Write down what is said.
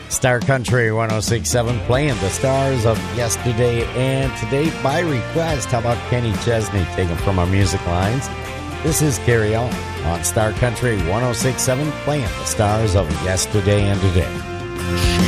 Star Country 106.7 playing the stars of yesterday and today by request. How about Kenny Chesney taken from our music lines? This is Carry On Star Country 106.7 playing the stars of yesterday and today.